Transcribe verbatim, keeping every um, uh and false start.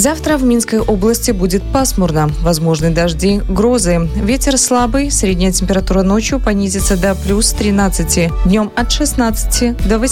Завтра в Минской области будет пасмурно. Возможны дожди, грозы. Ветер слабый. Средняя температура ночью понизится до плюс тринадцати. Днем от шестнадцати до восемнадцати.